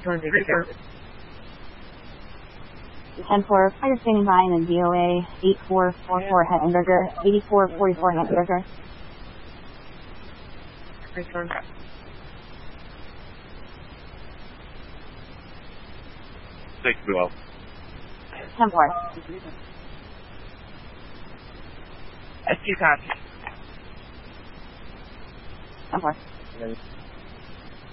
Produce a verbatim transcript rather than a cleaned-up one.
Turn to return. ten four, fire standing by and then D O A eight four four four Hettenberger, eighty-four forty-four Hettenberger. Return. Six below. ten four. S two copy. ten four.